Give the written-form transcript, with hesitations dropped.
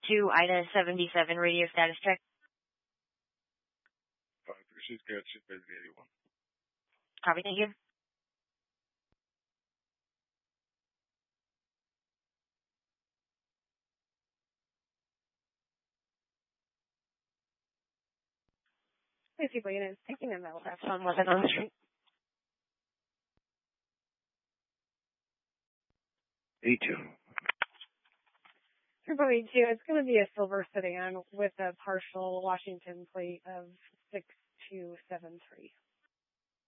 2, Ida 77, radio status check. 536, got you, busy 81. Copy, thank you. Hey, people, taking them out. That's on 11 on the street. 82. Triple 82, it's going to be a silver sedan with a partial Washington plate of 6273.